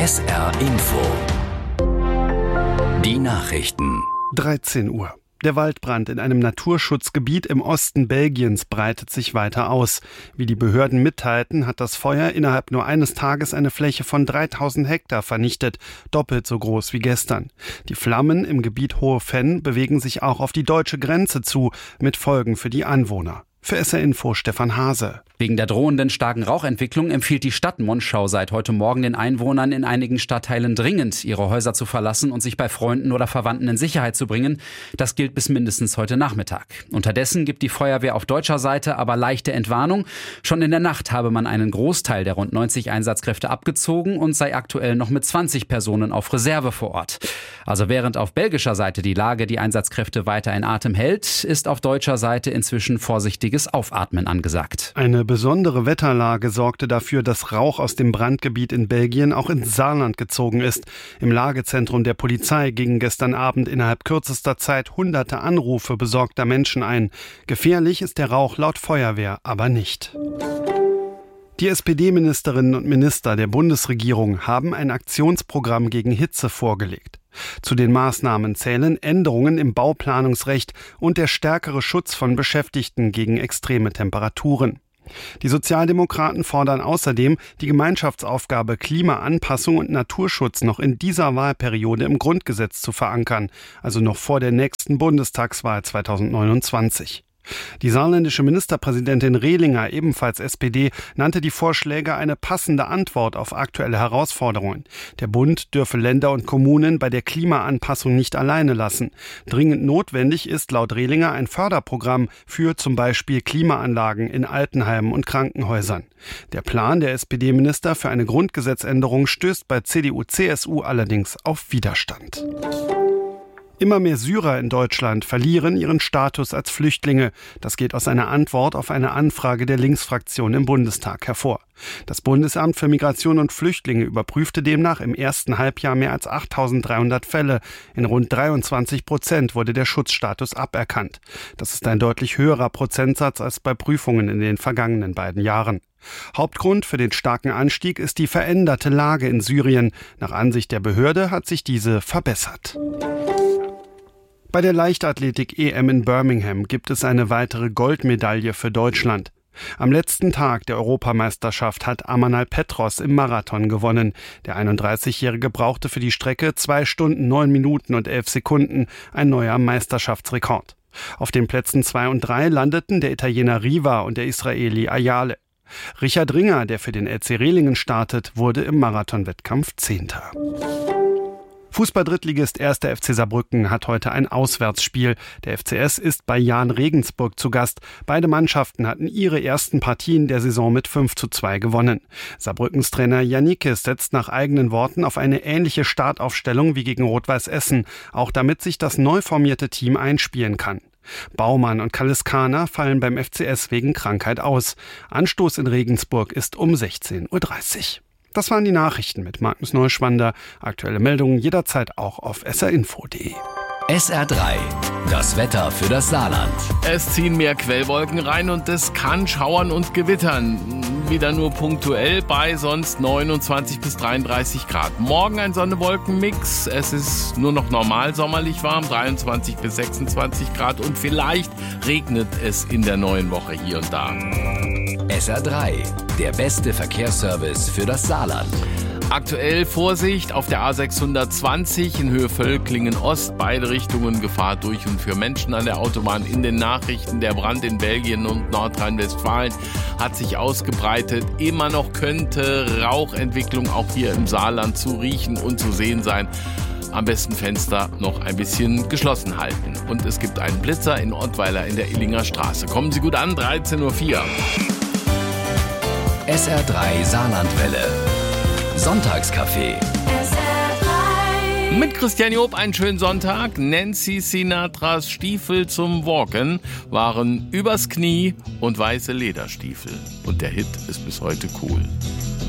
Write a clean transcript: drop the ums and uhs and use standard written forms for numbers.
SR Info. Die Nachrichten. 13 Uhr. Der Waldbrand in einem Naturschutzgebiet im Osten Belgiens breitet sich weiter aus. Wie die Behörden mitteilten, hat das Feuer innerhalb nur eines Tages eine Fläche von 3000 Hektar vernichtet, doppelt so groß wie gestern. Die Flammen im Gebiet Hohe Venn bewegen sich auch auf die deutsche Grenze zu, mit Folgen für die Anwohner. Für SR Info Stefan Hase. Wegen der drohenden starken Rauchentwicklung empfiehlt die Stadt Monschau seit heute Morgen den Einwohnern in einigen Stadtteilen dringend, ihre Häuser zu verlassen und sich bei Freunden oder Verwandten in Sicherheit zu bringen. Das gilt bis mindestens heute Nachmittag. Unterdessen gibt die Feuerwehr auf deutscher Seite aber leichte Entwarnung. Schon in der Nacht habe man einen Großteil der rund 90 Einsatzkräfte abgezogen und sei aktuell noch mit 20 Personen auf Reserve vor Ort. Also während auf belgischer Seite die Lage die Einsatzkräfte weiter in Atem hält, ist auf deutscher Seite inzwischen vorsichtiges Aufatmen angesagt. Eine besondere Wetterlage sorgte dafür, dass Rauch aus dem Brandgebiet in Belgien auch ins Saarland gezogen ist. Im Lagezentrum der Polizei gingen gestern Abend innerhalb kürzester Zeit hunderte Anrufe besorgter Menschen ein. Gefährlich ist der Rauch laut Feuerwehr aber nicht. Die SPD-Ministerinnen und Minister der Bundesregierung haben ein Aktionsprogramm gegen Hitze vorgelegt. Zu den Maßnahmen zählen Änderungen im Bauplanungsrecht und der stärkere Schutz von Beschäftigten gegen extreme Temperaturen. Die Sozialdemokraten fordern außerdem, die Gemeinschaftsaufgabe Klimaanpassung und Naturschutz noch in dieser Wahlperiode im Grundgesetz zu verankern, also noch vor der nächsten Bundestagswahl 2029. Die saarländische Ministerpräsidentin Rehlinger, ebenfalls SPD, nannte die Vorschläge eine passende Antwort auf aktuelle Herausforderungen. Der Bund dürfe Länder und Kommunen bei der Klimaanpassung nicht alleine lassen. Dringend notwendig ist laut Rehlinger ein Förderprogramm für zum Beispiel Klimaanlagen in Altenheimen und Krankenhäusern. Der Plan der SPD-Minister für eine Grundgesetzänderung stößt bei CDU/CSU allerdings auf Widerstand. Immer mehr Syrer in Deutschland verlieren ihren Status als Flüchtlinge. Das geht aus einer Antwort auf eine Anfrage der Linksfraktion im Bundestag hervor. Das Bundesamt für Migration und Flüchtlinge überprüfte demnach im ersten Halbjahr mehr als 8.300 Fälle. In rund 23% wurde der Schutzstatus aberkannt. Das ist ein deutlich höherer Prozentsatz als bei Prüfungen in den vergangenen beiden Jahren. Hauptgrund für den starken Anstieg ist die veränderte Lage in Syrien. Nach Ansicht der Behörde hat sich diese verbessert. Bei der Leichtathletik-EM in Birmingham gibt es eine weitere Goldmedaille für Deutschland. Am letzten Tag der Europameisterschaft hat Amanal Petros im Marathon gewonnen. Der 31-Jährige brauchte für die Strecke 2 Stunden, 9 Minuten und 11 Sekunden, ein neuer Meisterschaftsrekord. Auf den Plätzen 2 und 3 landeten der Italiener Riva und der Israeli Ayale. Richard Ringer, der für den LC Rehlingen startet, wurde im Marathonwettkampf 10. Fußball-Drittligist 1. FC Saarbrücken hat heute ein Auswärtsspiel. Der FCS ist bei Jahn Regensburg zu Gast. Beide Mannschaften hatten ihre ersten Partien der Saison mit 5:2 gewonnen. Saarbrückens Trainer Janikis setzt nach eigenen Worten auf eine ähnliche Startaufstellung wie gegen Rot-Weiß Essen, auch damit sich das neu formierte Team einspielen kann. Baumann und Kaliskana fallen beim FCS wegen Krankheit aus. Anstoß in Regensburg ist um 16:30 Uhr. Das waren die Nachrichten mit Magnus Neuschwander. Aktuelle Meldungen jederzeit auch auf srinfo.de. SR3, das Wetter für das Saarland. Es ziehen mehr Quellwolken rein und es kann schauern und gewittern. Wieder nur punktuell bei sonst 29 bis 33 Grad. Morgen ein Sonne-Wolken-Mix. Es ist nur noch normal sommerlich warm, 23 bis 26 Grad. Und vielleicht regnet es in der neuen Woche hier und da. SR3, der beste Verkehrsservice für das Saarland. Aktuell Vorsicht auf der A620 in Höhe Völklingen Ost. Beide Richtungen Gefahr durch und für Menschen an der Autobahn. In den Nachrichten der Brand in Belgien und Nordrhein-Westfalen hat sich ausgebreitet. Immer noch könnte Rauchentwicklung auch hier im Saarland zu riechen und zu sehen sein. Am besten Fenster noch ein bisschen geschlossen halten. Und es gibt einen Blitzer in Ottweiler in der Illinger Straße. Kommen Sie gut an, 13:04 Uhr. SR3 Saarlandwelle. Sonntagscafé. Mit Christian Job einen schönen Sonntag. Nancy Sinatras Stiefel zum Walken waren übers Knie und weiße Lederstiefel. Und der Hit ist bis heute cool.